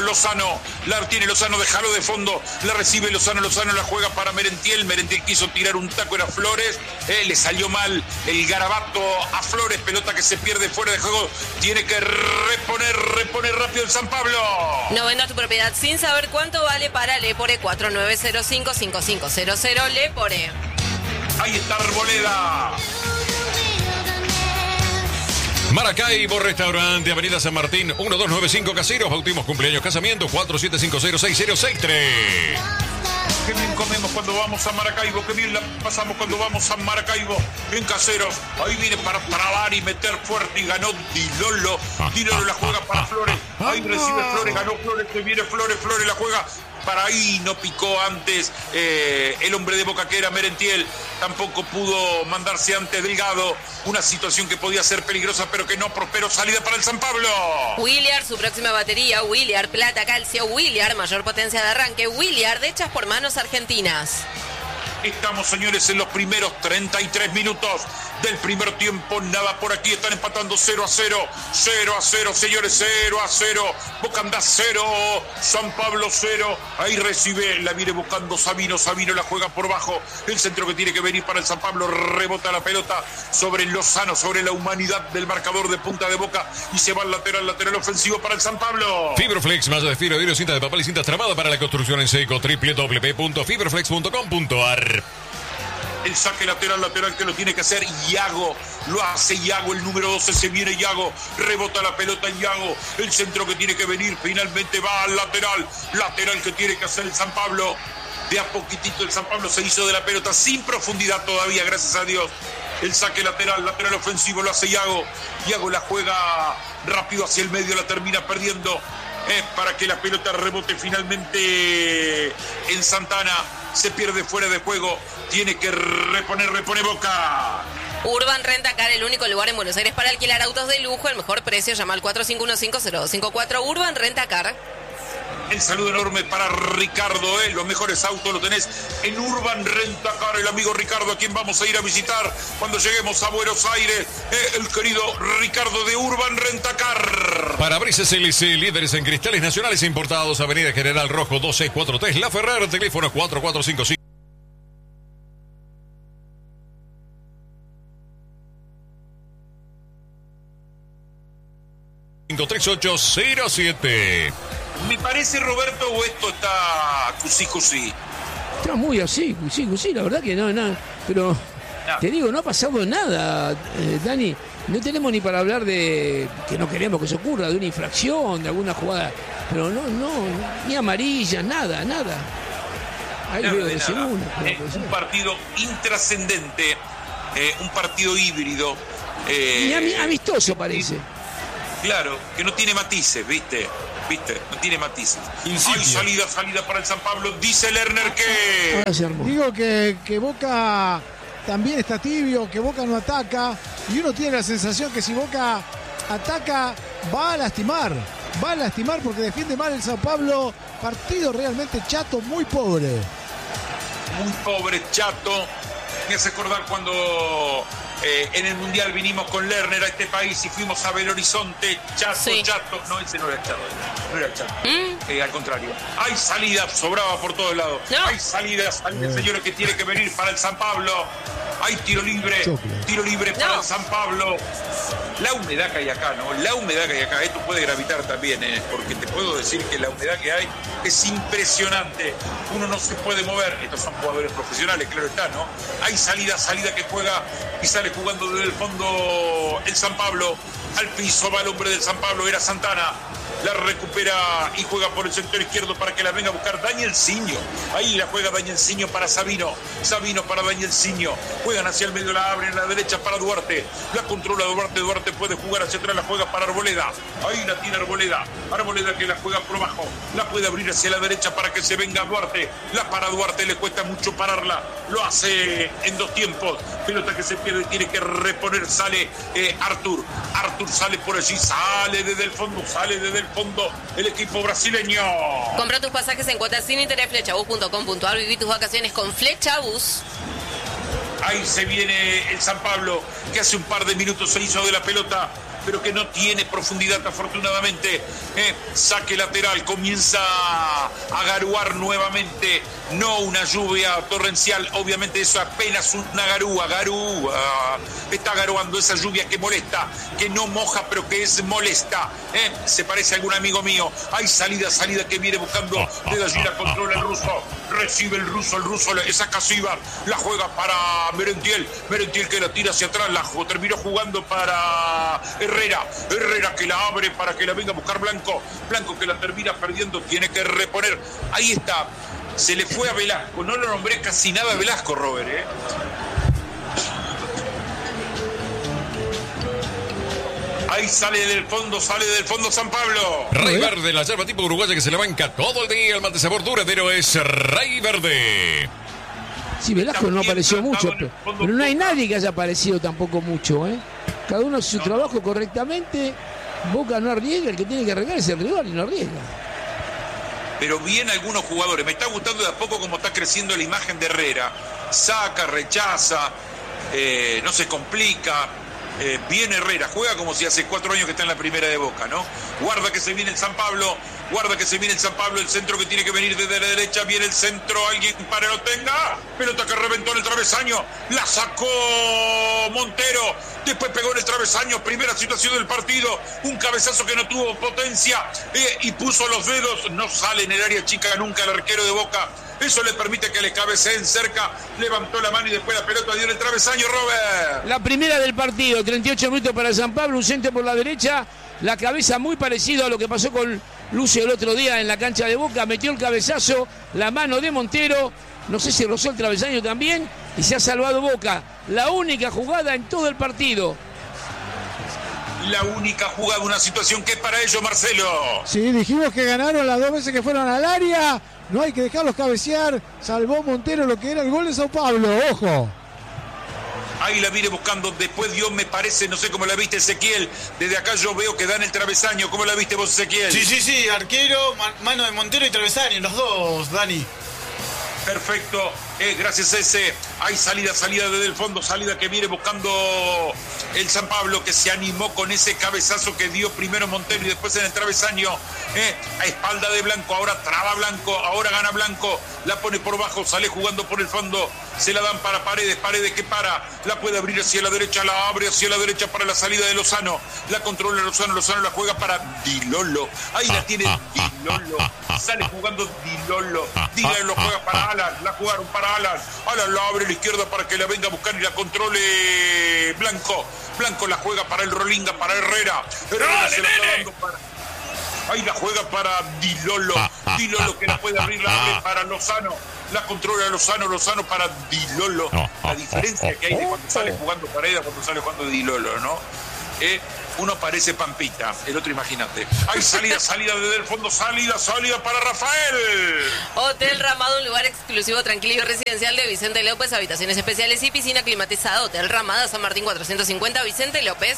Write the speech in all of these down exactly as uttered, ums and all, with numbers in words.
Lozano. La tiene Lozano, déjalo de fondo. La recibe Lozano, Lozano la juega para Merentiel. Merentiel quiso tirar un taco, era Flores. Eh, le salió mal el garabato a Flores. Pelota que se pierde fuera de juego. Tiene que reponer, reponer rápido el San Pablo. No vendas tu propiedad sin saber cuánto vale para Lepore. Cuatro nueve cero cinco cinco cinco cero cero Lepore. Ahí está Arboleda. Maracaibo Restaurante, Avenida San Martín, uno dos nueve cinco Caseros, bautismos, cumpleaños, casamiento, cuatro siete cinco cero seis cero seis tres. Qué bien comemos cuando vamos a Maracaibo, qué bien la pasamos cuando vamos a Maracaibo en Caseros. Ahí viene para trabar y meter fuerte y ganó Dilolo. Dilolo la juega para Flores. Ahí recibe Flores, ganó Flores, que viene Flores, Flores la juega. Para ahí no picó antes eh, el hombre de Boca que era Merentiel, tampoco pudo mandarse antes Delgado, una situación que podía ser peligrosa pero que no prosperó. Salida para el San Pablo. Williard, su próxima batería, Williard, plata, calcio, Williard, mayor potencia de arranque, Williard, hechas por manos argentinas. Estamos, señores, en los primeros treinta y tres minutos del primer tiempo. Nada por aquí, están empatando cero a cero. cero a cero, señores, cero a cero. Boca anda cero, San Pablo cero. Ahí recibe, la viene buscando Sabino. Sabino la juega por bajo. El centro que tiene que venir para el San Pablo. Rebota la pelota sobre Lozano, sobre la humanidad del marcador de punta de Boca. Y se va al lateral, lateral ofensivo para el San Pablo. Fibroflex, malla de fibra, vidrio, cinta de papel y cintas tramadas para la construcción en seco. doble u doble u doble u punto fibroflex punto com punto a r. El saque lateral, lateral que lo tiene que hacer Iago. Lo hace Iago, el número doce, se viene Iago. Rebota la pelota Iago. El centro que tiene que venir, finalmente va al lateral. Lateral que tiene que hacer el San Pablo. De a poquitito el San Pablo se hizo de la pelota, sin profundidad todavía, gracias a Dios. El saque lateral, lateral ofensivo lo hace Iago. Iago la juega rápido hacia el medio, la termina perdiendo. Eh, para que la pelota rebote finalmente en Santana. Se pierde fuera de juego. Tiene que reponer, repone Boca. Urban Rentacar, el único lugar en Buenos Aires para alquilar autos de lujo. El mejor precio, llama al cuatro cinco uno cinco cero dos cinco cuatro. Urban Rentacar. El saludo enorme para Ricardo, ¿eh? Los mejores autos lo tenés en Urban Rentacar, el amigo Ricardo, a quien vamos a ir a visitar cuando lleguemos a Buenos Aires, ¿eh? El querido Ricardo de Urban Rentacar. Parabrisas L C, líderes en cristales nacionales importados, Avenida General Rojo dos seis cuatro tres, La Ferrer, teléfono cuatro cuatro cinco cinco. cinco tres ocho cero siete. Me parece, Roberto, o esto está cusí, cusí. Está muy así, cusí, cusí, la verdad que no, no. Pero no. Te digo, no ha pasado nada, eh, Dani. No tenemos ni para hablar de que no queremos que se ocurra, de una infracción, de alguna jugada. Pero no, no, ni amarilla, nada, nada. Ahí nada veo de de nada. una, Eh, un partido intrascendente, eh, un partido híbrido. Eh, y ami- amistoso parece. Claro, que no tiene matices, ¿viste? ¿Viste? No tiene matices. Hay salida, salida para el San Pablo. Dice Lerner que... Digo que, que Boca también está tibio, que Boca no ataca. Y uno tiene la sensación que si Boca ataca, va a lastimar. Va a lastimar porque defiende mal el San Pablo. Partido realmente chato, muy pobre. Muy pobre, chato. Me hace acordar cuando... Eh, en el Mundial vinimos con Lerner a este país y fuimos a Belo Horizonte. Chato, sí. Chato. No, ese no era Chato. No era Chato. ¿Mm? Eh, al contrario. Hay salida, sobraba por todos lados. ¿No? Hay salida, salida, eh. señores, que tiene que venir para el San Pablo. Hay tiro libre. Chocle. Tiro libre para no. el San Pablo. La humedad que hay acá, ¿no? La humedad que hay acá. Esto puede gravitar también, ¿eh? Porque te puedo decir que la humedad que hay es impresionante. Uno no se puede mover. Estos son jugadores profesionales, claro está, ¿no? Hay salida, salida que juega y sale jugando desde el fondo el San Pablo. Al piso va el hombre del San Pablo, era Santana. La recupera y juega por el sector izquierdo para que la venga a buscar Danielsinho. Ahí la juega Danielsinho para Sabino. Sabino para Danielsinho. Juegan hacia el medio, la abren a la derecha para Duarte. La controla Duarte. Duarte puede jugar hacia atrás, la juega para Arboleda. Ahí la tiene Arboleda. Arboleda que la juega por abajo. La puede abrir hacia la derecha para que se venga Duarte. La para Duarte, le cuesta mucho pararla. Lo hace en dos tiempos. Pelota que se pierde, tiene que reponer. Sale eh, Artur. Artur sale por allí. Sale desde el fondo. Sale desde el fondo el equipo brasileño. Compra tus pasajes en cuotas sin interés, flechabus punto com punto a r. Viví tus vacaciones con Flechabus. Ahí se viene el San Pablo, que hace un par de minutos se hizo de la pelota. pero que no tiene profundidad afortunadamente. Eh, saque lateral, comienza a garuar nuevamente, no una lluvia torrencial, obviamente eso apenas una garúa, garúa, está garuando esa lluvia que molesta, que no moja pero que es molesta. Eh, se parece a algún amigo mío. Hay salida, salida que viene buscando de allí, la controla el ruso, recibe el ruso, el ruso, esa Casíbar, la juega para Merentiel, Merentiel que la tira hacia atrás, la terminó jugando para Herrera, Herrera que la abre para que la venga a buscar Blanco, Blanco que la termina perdiendo, tiene que reponer, ahí está, se le fue a Velasco, no lo nombré casi nada a Velasco, Robert, ¿eh? Ahí sale del fondo, sale del fondo San Pablo. Rey Verde, la yerba tipo uruguaya que se le banca todo el día. El mal de sabor duradero es Rey Verde. Sí, Velasco no apareció mucho, pero, pero no hay nadie que haya aparecido tampoco mucho, ¿eh? Cada uno hace su no, trabajo no. correctamente. Boca no arriesga, el que tiene que arriesgar es el rival y no arriesga. Pero bien algunos jugadores. Me está gustando de a poco cómo está creciendo la imagen de Herrera. Saca, rechaza, eh, no se complica. Eh, bien Herrera, juega como si hace cuatro años que está en la primera de Boca, ¿no? Guarda que se viene el San Pablo, guarda que se viene el San Pablo, el centro que tiene que venir desde la derecha, viene el centro, alguien para lo tenga, pelota que reventó en el travesaño, la sacó Montero, después pegó en el travesaño, primera situación del partido, un cabezazo que no tuvo potencia eh, y puso los dedos, no sale en el área chica nunca el arquero de Boca. Eso le permite que le cabeceen cerca, levantó la mano y después la pelota dio en el travesaño, Robert. La primera del partido, treinta y ocho minutos para San Pablo, un centro por la derecha, la cabeza muy parecido a lo que pasó con Lucio el otro día en la cancha de Boca, metió el cabezazo, la mano de Montero, no sé si rozó el travesaño también, y se ha salvado Boca. La única jugada en todo el partido. La única jugada, una situación que es para ellos, Marcelo. Sí, dijimos que ganaron las dos veces que fueron al área. No hay que dejarlos cabecear. Salvó Montero lo que era el gol de Sao Paulo. Ojo. Ahí la viene buscando. Después Dios me parece, no sé cómo la viste, Ezequiel. Desde acá yo veo que dan el travesaño. ¿Cómo la viste vos, Ezequiel? Sí, sí, sí. Arquero, man, mano de Montero y travesaño. Los dos, Dani. Perfecto, eh, gracias a ese. Hay salida, salida desde el fondo, salida que viene buscando el San Pablo, que se animó con ese cabezazo que dio primero Montero y después en el travesaño, eh, a espalda de Blanco, ahora traba Blanco, ahora gana Blanco, la pone por bajo, sale jugando por el fondo, se la dan para Paredes, Paredes que para, la puede abrir hacia la derecha, la abre hacia la derecha para la salida de Lozano, la controla Lozano, Lozano la juega para Dilolo, ahí la tiene Dilolo, sale jugando Dilolo, Dilolo juega para Alan, la jugaron para Alan, Alan la abre a la izquierda para que la venga a buscar y la controle Blanco, Blanco la juega para el Rolinga, para Herrera, Herrera se la está dando para... Ahí la juega para Dilolo, Dilolo que la puede abrir, la abre para Lozano, la controla Lozano, Lozano para Dilolo, la diferencia que hay de cuando sale jugando Paredes cuando sale jugando Dilolo, ¿no? Eh, uno parece Pampita, el otro imagínate. Hay salida, salida desde el fondo, salida, salida para Rafael. Hotel Ramada, un lugar exclusivo, tranquilo y residencial de Vicente López, habitaciones especiales y piscina climatizada. Hotel Ramada, San Martín cuatrocientos cincuenta, Vicente López.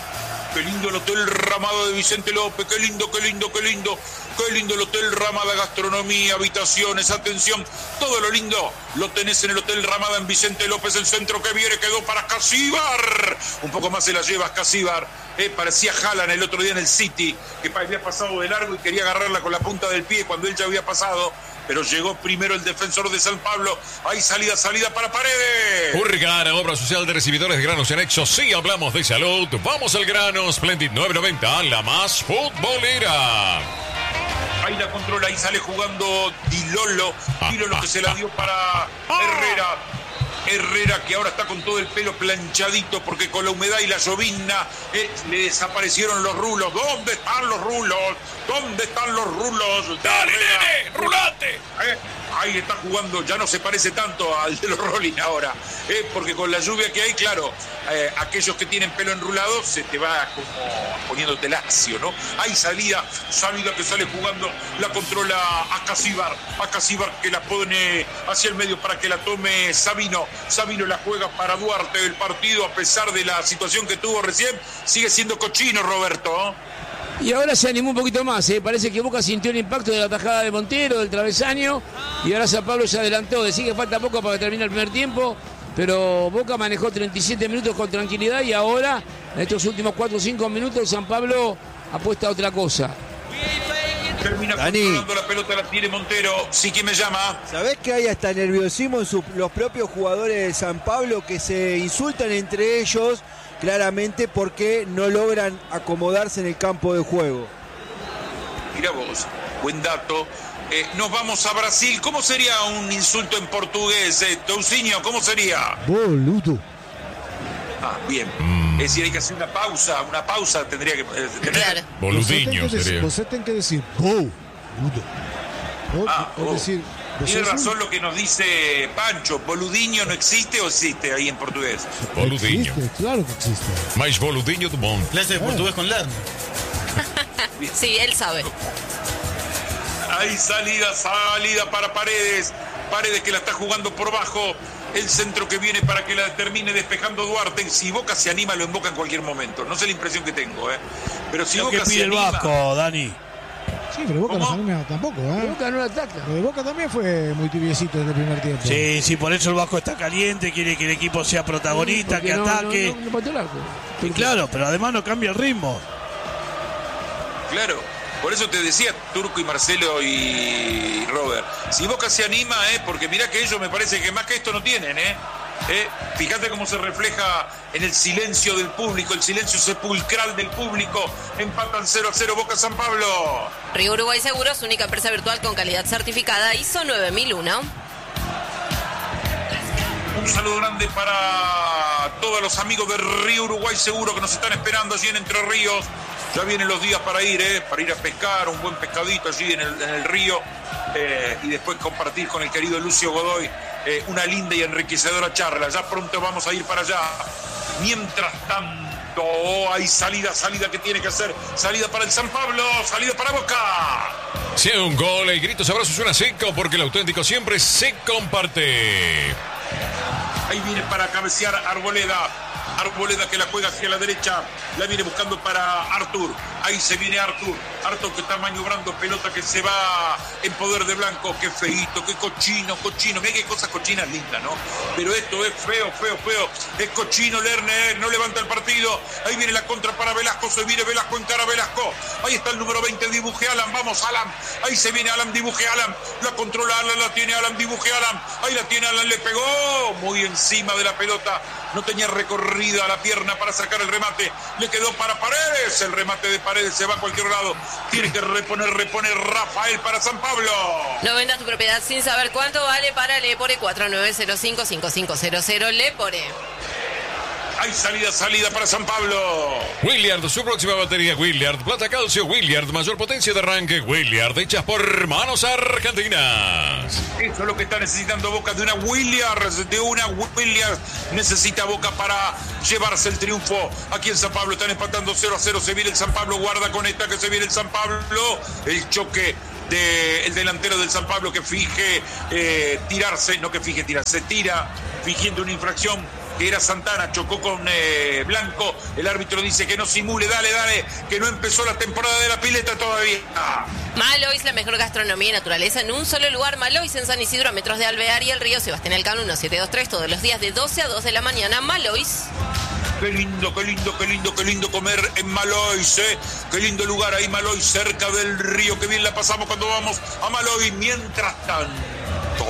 Qué lindo el Hotel Ramada de Vicente López, qué lindo, qué lindo, qué lindo. Qué lindo el Hotel Ramada, gastronomía, habitaciones, atención, todo lo lindo lo tenés en el Hotel Ramada en Vicente López, el centro que viene quedó para Casíbar, un poco más se la llevas Casíbar, eh, parecía Haaland el otro día en el City, que había pasado de largo y quería agarrarla con la punta del pie cuando él ya había pasado, pero llegó primero el defensor de San Pablo, hay salida, salida para Paredes. Urgana, obra social de recibidores de granos y anexos, sí hablamos de salud, vamos al grano, Splendid nueve noventa, la más futbolera. Ahí la controla, ahí sale jugando Dilolo, Dilolo que se la dio para Herrera, Herrera que ahora está con todo el pelo planchadito porque con la humedad y la llovizna eh, le desaparecieron los rulos. ¿Dónde están los rulos? ¿Dónde están los rulos? ¡Dale, nene! ¡Rulate! Eh, ahí está jugando, ya no se parece tanto al de los Rolling ahora, eh, porque con la lluvia que hay, claro, eh, aquellos que tienen pelo enrulado se te va como poniéndote lacio, ¿no? Hay salida, salida que sale jugando, la controla a Casíbar, a Casíbar que la pone hacia el medio para que la tome Sabino, Sabino la juega para Duarte del partido, a pesar de la situación que tuvo recién, sigue siendo cochino, Roberto. Y ahora se animó un poquito más, ¿eh? Parece que Boca sintió el impacto de la tajada de Montero, del travesaño, y ahora San Pablo se adelantó. Decía que falta poco para que termine el primer tiempo, pero Boca manejó treinta y siete minutos con tranquilidad y ahora, en estos últimos cuatro o cinco minutos, San Pablo apuesta a otra cosa. Termina Dani. controlando la pelota, la tiene Montero. Sí, ¿quién me llama? ¿Sabés que hay hasta nerviosismo en su- los propios jugadores de San Pablo que se insultan entre ellos claramente porque no logran acomodarse en el campo de juego? Mira vos, buen dato. Eh, nos vamos a Brasil. ¿Cómo sería un insulto en portugués? Eh, Toucinho, ¿cómo sería? Boludo. Ah, bien. Es decir, hay que hacer una pausa. Una pausa tendría que eh, tener. Claro. Boludiño Vos sería. tenés que decir, boludo. Vos, Ah, es oh. decir, vos Tiene sos un- razón lo que nos dice Pancho. ¿Boludiño no existe o existe ahí en portugués? Boludiño. Existe, claro que existe. Mais boludiño do mundo. Clase de portugués con Lerner. Sí, él sabe. Hay salida, salida para Paredes. Paredes que la está jugando por bajo. El centro que viene para que la termine despejando Duarte. Si Boca se anima, lo invoca en cualquier momento. No sé la impresión que tengo, ¿eh? Pero si Lo Boca que se pide el anima. Vasco, Dani. Sí, pero Boca ¿Cómo? no se anima tampoco, ¿eh? Boca no ataca. Lo de Boca también fue muy tibiecito desde el primer tiempo. Sí, sí, por eso el Vasco está caliente, quiere que el equipo sea protagonista, Porque que no, ataque. No, no, no pateó el arco. Y claro, pero además no cambia el ritmo. Claro, por eso te decía Turco y Marcelo y Robert. Si Boca se anima, ¿eh? Porque mirá que ellos me parece que más que esto no tienen, ¿eh? ¿Eh? Fíjate cómo se refleja en el silencio del público, el silencio sepulcral del público. Empatan cero a cero Boca San Pablo. Río Uruguay Seguros, única empresa virtual con calidad certificada I S O nueve mil uno. Un saludo grande para todos los amigos de Río Uruguay Seguro que nos están esperando allí en Entre Ríos. Ya vienen los días para ir, ¿eh? Para ir a pescar, un buen pescadito allí en el, en el río eh, y después compartir con el querido Lucio Godoy eh, una linda y enriquecedora charla. Ya pronto vamos a ir para allá. Mientras tanto, hay salida, salida que tiene que hacer. Salida para el San Pablo, salida para Boca. Si hay un gol, el grito sabroso suena seco porque el auténtico siempre se comparte. Ahí viene para cabecear Arboleda. Arboleda que la juega hacia la derecha. La viene buscando para Artur. Ahí se viene Artur. Artur que está maniobrando pelota que se va en poder de Blanco. Qué feíto, qué cochino, cochino. Mira qué cosas cochinas lindas, ¿no? Pero esto es feo, feo, feo. Es cochino Lerner. No levanta el partido. Ahí viene la contra para Velasco. Se viene Velasco en cara a Velasco. Ahí está el número veinte. Dibuje Alan. Vamos, Alan. Ahí se viene Alan. Dibuje Alan. La controla Alan. La tiene Alan. Dibuje Alan. Ahí la tiene Alan. Le pegó muy encima de la pelota. No tenía recorrida la pierna para sacar el remate. Le quedó para Paredes. El remate de Paredes se va a cualquier lado. Tiene que reponer, reponer Rafael para San Pablo. No vendas tu propiedad sin saber cuánto vale para Lepore cuatro nueve cero cinco cinco cinco cero cero Lepore. Hay salida, salida para San Pablo. Williard, su próxima batería Williard, plata calcio Williard, mayor potencia de arranque Williard, hechas por manos argentinas. Eso es lo que está necesitando Boca, de una Williams, de una Williams. Necesita Boca para llevarse el triunfo. Aquí en San Pablo están empatando cero a cero. Se viene el San Pablo, guarda con esta que se viene el San Pablo. El choque del delantero del San Pablo que fije eh, tirarse, no que fije tirarse, tira fingiendo una infracción. Que era Santana, chocó con eh, Blanco. El árbitro dice que no simule, dale, dale, que no empezó la temporada de la pileta todavía. Malois, la mejor gastronomía y naturaleza en un solo lugar. Malois en San Isidro, a metros de Alvear y el río Sebastián Elcano, uno siete dos tres, todos los días de doce a dos de la mañana. Malois. Qué lindo, qué lindo, qué lindo, qué lindo comer en Malois, ¿eh? Qué lindo lugar ahí, Malois, cerca del río. Qué bien la pasamos cuando vamos a Malois. Mientras tanto,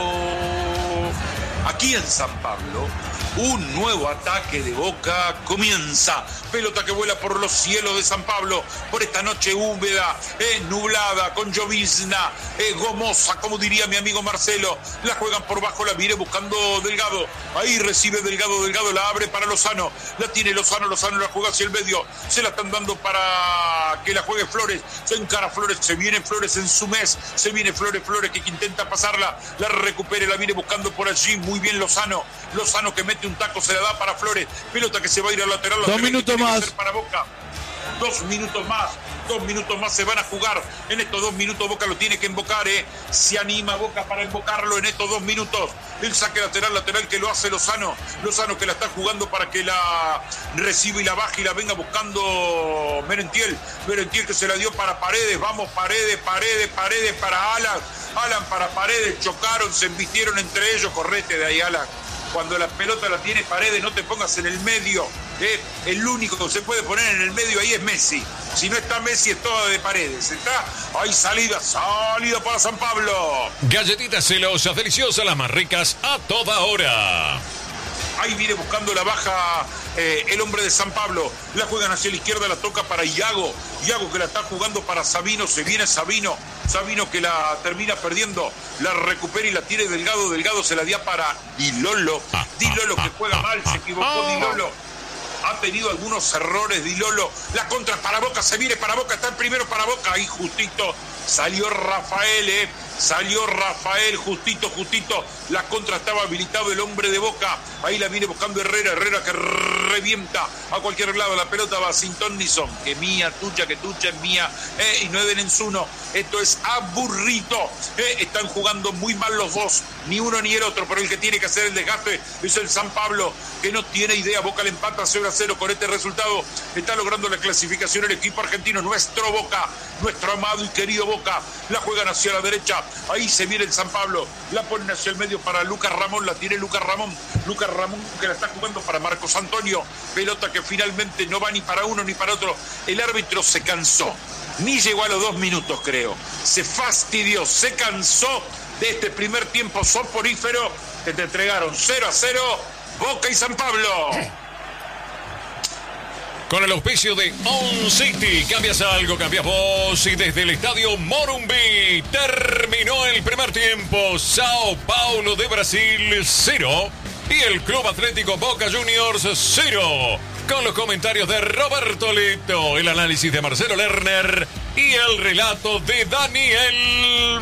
aquí en San Pablo, un nuevo ataque de Boca comienza. Pelota que vuela por los cielos de San Pablo, por esta noche húmeda, eh, nublada, con llovizna, eh, gomosa, como diría mi amigo Marcelo. La juegan por bajo, la viene buscando Delgado. Ahí recibe Delgado, Delgado la abre para Lozano. La tiene Lozano, Lozano la juega hacia el medio. Se la están dando para que la juegue Flores. Se encara Flores, se viene Flores en su mes. Se viene Flores, Flores que intenta pasarla. La recupere, la viene buscando por allí. Muy bien Lozano. Lozano que mete un taco, se la da para Flores. Pelota que se va a ir al lateral. Dos minutos más. Para Boca. Dos minutos más. Dos minutos más se van a jugar. En estos dos minutos Boca lo tiene que invocar, ¿eh? Se anima Boca para invocarlo en estos dos minutos. El saque lateral, lateral que lo hace Lozano. Lozano que la está jugando para que la reciba y la baje y la venga buscando Merentiel. Merentiel que se la dio para Paredes. Vamos, Paredes, Paredes, Paredes para Alan. Alan para Paredes. Chocaron, se embistieron entre ellos. Correte de ahí, Alan. Cuando la pelota la tiene Paredes, no te pongas en el medio. ¿eh? El único que se puede poner en el medio ahí es Messi. Si no está Messi, es todo de Paredes. Está ahí salida, salida para San Pablo. Galletitas celosas, deliciosas, las más ricas a toda hora. Ahí viene buscando la baja eh, el hombre de San Pablo. La juegan hacia la izquierda, la toca para Iago. Iago que la está jugando para Sabino. Se viene Sabino. Sabino que la termina perdiendo. La recupera y la tiene Delgado. Delgado se la dio para Di Lolo. Di Lolo que juega mal. Se equivocó Di Lolo. Ha tenido algunos errores Di Lolo. La contra para Boca. Se viene para Boca. Está el primero para Boca. Ahí justito. Salió Rafael, eh. Salió Rafael, justito, justito. La contra estaba habilitado el hombre de Boca. Ahí la viene buscando Herrera. Herrera que revienta a cualquier lado. La pelota va sin ton ni son. Que mía, tuya, que tuya es mía. Eh, y no es de Nenzuno. Esto es aburrito. Eh, están jugando muy mal los dos. Ni uno ni el otro. Pero el que tiene que hacer el desgaste es el San Pablo. Que no tiene idea. Boca le empata cero a cero con este resultado. Está logrando la clasificación el equipo argentino. Nuestro Boca. Nuestro amado y querido Boca. La juegan hacia la derecha. Ahí se viene el San Pablo. La ponen hacia el medio para Lucas Ramón. La tiene Lucas Ramón. Lucas Ramón que la está jugando para Marcos Antonio. Pelota que finalmente no va ni para uno ni para otro. El árbitro se cansó. Ni llegó a los dos minutos, creo. Se fastidió, se cansó de este primer tiempo soporífero que te entregaron cero a cero Boca y San Pablo. Con el auspicio de On City, cambias algo, cambias vos. Y desde el estadio Morumbi terminó el primer tiempo. Sao Paulo de Brasil, cero. Y el Club Atlético Boca Juniors, cero. Con los comentarios de Roberto Leto, el análisis de Marcelo Lerner y el relato de Daniel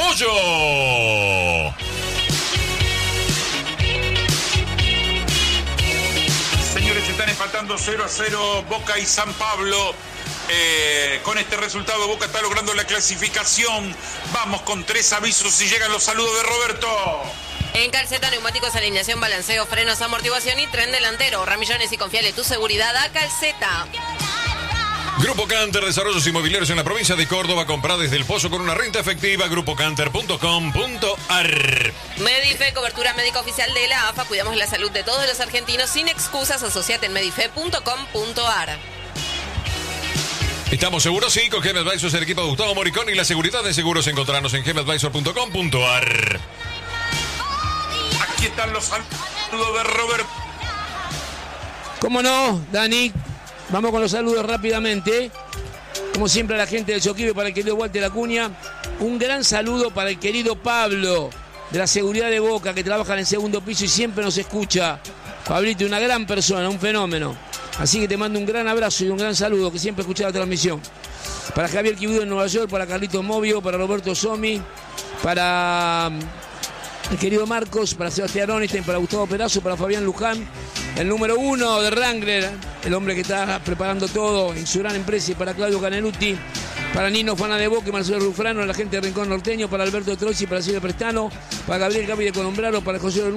Moyo. Señores, están empatando cero a cero Boca y San Pablo. Eh, con este resultado Boca está logrando la clasificación. Vamos con tres avisos y llegan los saludos de Roberto. En Calceta, neumáticos, alineación, balanceo, frenos, amortiguación y tren delantero. Ramillones y confiale tu seguridad a Calceta. Grupo Canter, desarrollos inmobiliarios en la provincia de Córdoba. Comprá desde el Pozo con una renta efectiva. grupo canter punto com punto ar. Medife, cobertura médica oficial de la A F A. Cuidamos la salud de todos los argentinos sin excusas. Asociate en medife punto com punto ar. Estamos seguros, sí, con G M Advisors, el equipo de Gustavo Moricón y la seguridad de seguros. Encontrarnos en g m advisor punto com punto ar. Aquí están los saludos de Robert. ¿Cómo no, Dani? Vamos con los saludos rápidamente. Como siempre a la gente del Choquive, para el querido Walter Acuña. Un gran saludo para el querido Pablo, de la seguridad de Boca, que trabaja en el segundo piso y siempre nos escucha. Pablito, una gran persona, un fenómeno. Así que te mando un gran abrazo y un gran saludo, que siempre escucha la transmisión. Para Javier Quibudo en Nueva York, para Carlitos Movio, para Roberto Somi, para el querido Marcos, para Sebastián Onestein, para Gustavo Perazo, para Fabián Luján, el número uno de Wrangler, el hombre que está preparando todo en su gran empresa, y para Claudio Caneluti, para Nino Fana de Boca y Marcelo Rufrano, la gente de Rincón Norteño, para Alberto Troisi, para Silvio Prestano, para Gabriel Gaby de Colombraro, para José